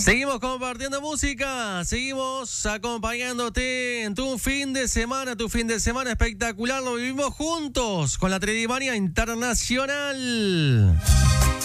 Seguimos compartiendo música, seguimos acompañándote en tu fin de semana espectacular, lo vivimos juntos con la Tredimania Internacional.